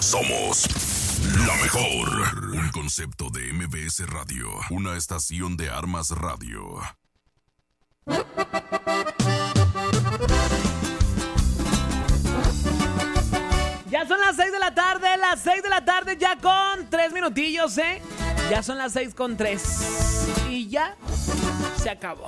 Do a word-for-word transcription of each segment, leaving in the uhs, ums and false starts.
Somos la mejor. Un concepto de M B S Radio. Una estación de Armas Radio. Ya son las seis de la tarde, las seis de la tarde ya con tres minutillos, ¿eh? Ya son las seis con tres. Y ya se acabó.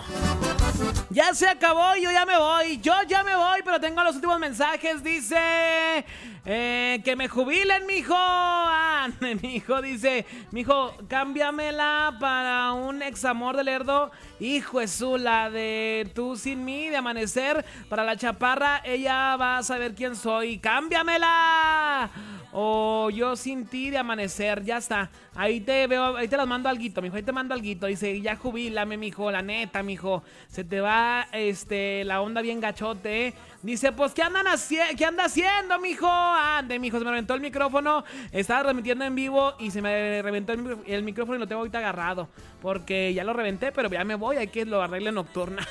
Ya se acabó y yo ya me voy. Yo ya me voy, pero tengo los últimos mensajes. Dice... Eh, que me jubilen, mijo. Ah, mijo, dice, mijo, cámbiamela para un ex amor de Lerdo. Hijo de su, la de Tú sin mí, de Amanecer. Para la chaparra, ella va a saber quién soy. ¡Cámbiamela! O Yo sin ti, de Amanecer. Ya está. Ahí te veo, ahí te las mando alguito, mijo. Ahí te mando alguito. Dice, ya jubílame, mijo. La neta, mijo. Se te va este la onda bien gachote, ¿eh? Dice, pues, ¿qué andan haciendo? ¿Qué anda haciendo, mijo? Ande, mijo, se me reventó el micrófono. Estaba transmitiendo en vivo y se me reventó el, micro- el micrófono y lo tengo ahorita agarrado. Porque ya lo reventé, pero ya me voy. Hay que lo arregle nocturna.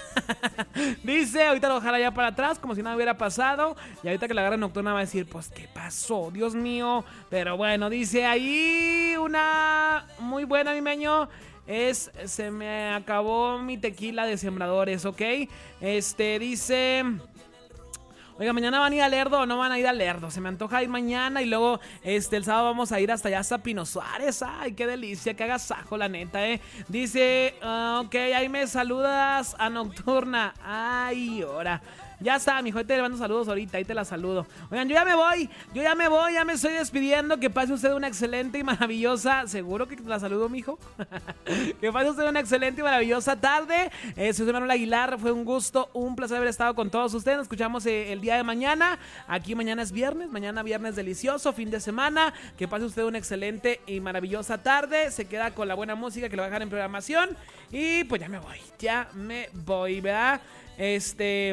Dice, ahorita lo dejará ya para atrás, como si nada hubiera pasado. Y ahorita que la agarre nocturna va a decir, pues, ¿qué pasó? Dios mío. Pero bueno, dice ahí una muy buena, mi meño. Es, se me acabó mi tequila de Sembradores, ¿ok? Este, dice... Oiga, ¿mañana van a ir a Lerdo o no van a ir a Lerdo? Se me antoja ir mañana y luego este el sábado vamos a ir hasta allá, hasta Pino Suárez. Ay, qué delicia, qué agasajo, la neta, ¿eh? Dice, uh, ok, ahí me saludas a Nocturna. Ay, ahora. Ya está, mijo, ahí te le mando saludos ahorita, ahí te la saludo. Oigan, yo ya me voy, yo ya me voy, ya me estoy despidiendo. Que pase usted una excelente y maravillosa... ¿Seguro que te la saludo, mijo? Que pase usted una excelente y maravillosa tarde. eh, Soy Manuel Aguilar, fue un gusto, un placer haber estado con todos ustedes. Nos escuchamos eh, el día de mañana. Aquí mañana es viernes, mañana viernes delicioso, fin de semana. Que pase usted una excelente y maravillosa tarde. Se queda con la buena música que lo va a dejar en programación. Y pues ya me voy, ya me voy, ¿verdad? Este...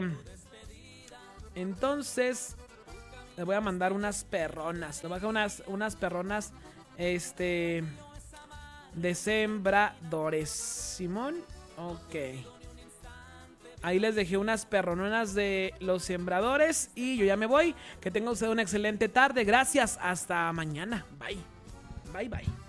Entonces, le voy a mandar unas perronas. Le voy a dejar unas, unas perronas este, de Sembradores. Simón, ok. Ahí les dejé unas perrononas de los Sembradores. Y yo ya me voy. Que tenga usted una excelente tarde. Gracias. Hasta mañana. Bye. Bye, bye.